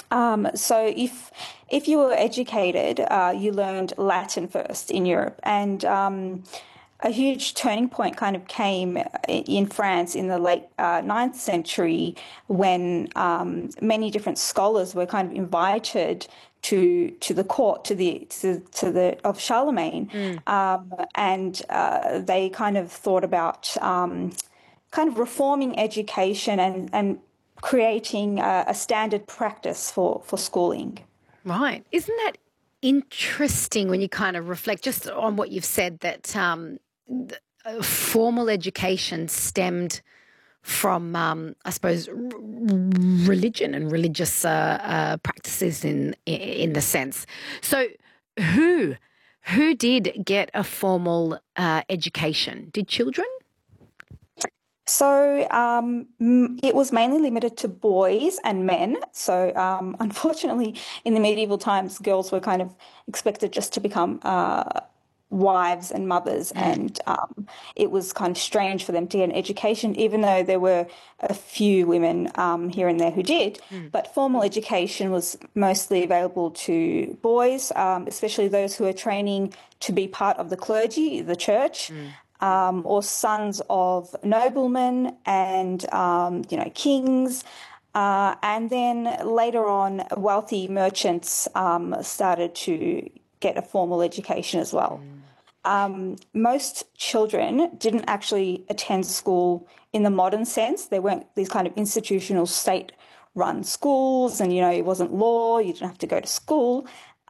So if you were educated, you learned Latin first in Europe, and a huge turning point kind of came in France in the late ninth century when many different scholars were kind of invited to the court to the of Charlemagne, and they kind of thought about kind of reforming education and creating a standard practice for schooling. Right. Isn't that interesting when you kind of reflect just on what you've said that formal education stemmed from, I suppose, religion and religious practices in the sense. So, who who did get a formal education? Did children? So it was mainly limited to boys and men. So unfortunately, in the medieval times, girls were kind of expected just to become wives and mothers, and it was kind of strange for them to get an education, even though there were a few women here and there who did. But formal education was mostly available to boys, especially those who are training to be part of the clergy, the church. Or sons of noblemen and kings, and then later on, wealthy merchants started to get a formal education as well. Most children didn't actually attend school in the modern sense. There weren't these kind of institutional state-run schools, and it wasn't law. You didn't have to go to school,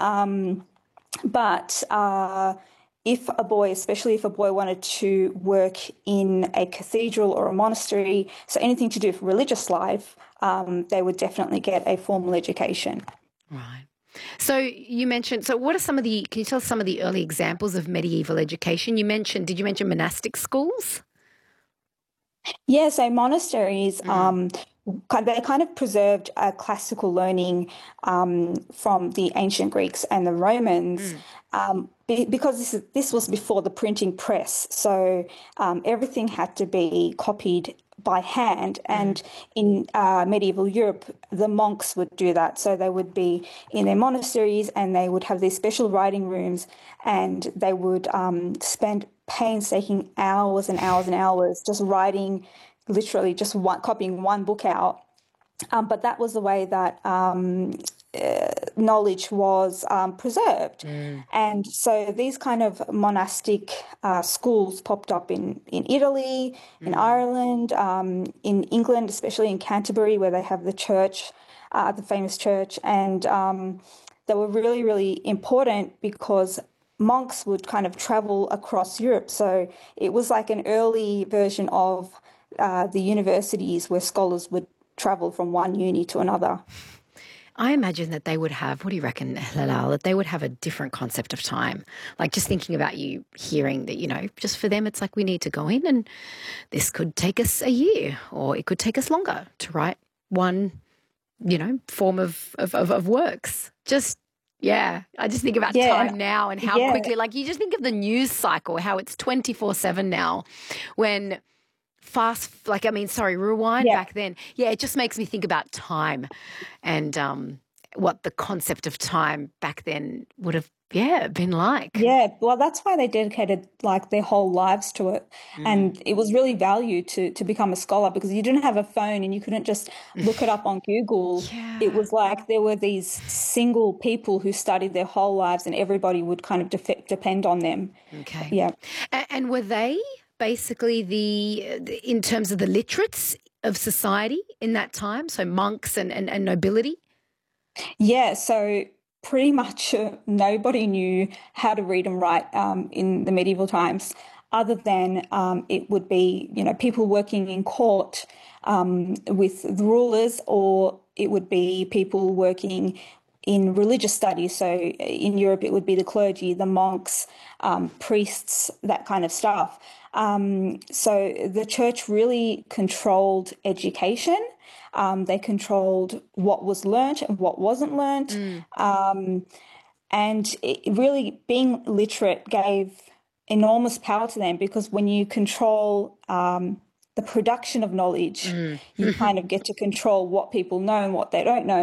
but if a boy, especially if a boy wanted to work in a cathedral or a monastery, so anything to do with religious life, they would definitely get a formal education. Right. So you mentioned, what are can you tell us some of the early examples of medieval education? Did you mention monastic schools? Yeah, so monasteries, they kind of preserved classical learning from the ancient Greeks and the Romans, because this was before the printing press. So everything had to be copied by hand, and in medieval Europe, the monks would do that. So they would be in their monasteries, and they would have these special writing rooms, and they would spend painstaking hours and hours and hours just writing, literally just copying one book out. But that was the way that knowledge was preserved. And so these kind of monastic schools popped up in Italy, in Ireland, in England, especially in Canterbury, where they have the church, the famous church. And they were really, really important because monks would kind of travel across Europe. So it was like an early version of the universities where scholars would travel from one uni to another. I imagine that they would have, what do you reckon, Hilal, that they would have a different concept of time. Like just thinking about you hearing that, just for them, it's like we need to go in and this could take us a year or it could take us longer to write one, form of works. Yeah, I just think about time now and how quickly, like you just think of the news cycle, how it's 24/7 now when rewind back then. Yeah, it just makes me think about time and what the concept of time back then would have, been like. Yeah, well, that's why they dedicated like their whole lives to it. And it was really valued to become a scholar because you didn't have a phone and you couldn't just look it up on Google. Yeah. It was like there were these single people who studied their whole lives and everybody would kind of depend on them. Okay. Yeah. And were they basically in terms of the literates of society in that time, so monks and nobility? Yeah, so pretty much nobody knew how to read and write in the medieval times, other than it would be, people working in court with the rulers, or it would be people working in religious studies. So in Europe, it would be the clergy, the monks, priests, that kind of stuff. So the church really controlled education. They controlled what was learnt and what wasn't learnt. And really being literate gave enormous power to them, because when you control the production of knowledge, you kind of get to control what people know and what they don't know.